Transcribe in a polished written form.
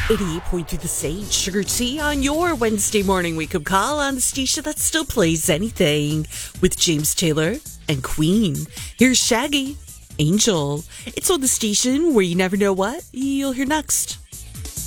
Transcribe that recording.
88.3 The Stage, Sugar Tea on your Wednesday morning wake-up call on the station that still plays anything with James Taylor and Queen. Here's Shaggy, Angel. It's on the station where you never know what you'll hear next.